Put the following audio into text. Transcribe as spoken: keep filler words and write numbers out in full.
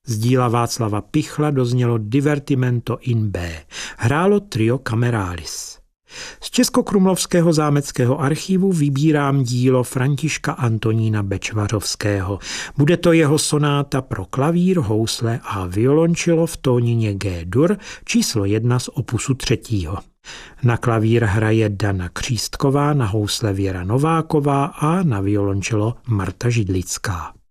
Z díla Václava Pichla doznělo Divertimento in B. Hrálo trio Cameralis. Z Českokrumlovského zámeckého archivu vybírám dílo Františka Antonína Bečvařovského. Bude to jeho sonáta pro klavír, housle a violončelo v tónině G-dur, číslo jedna z opusu třetího. Na klavír hraje Dana Křístková, na housle Věra Nováková a na violončelo Marta Židlická.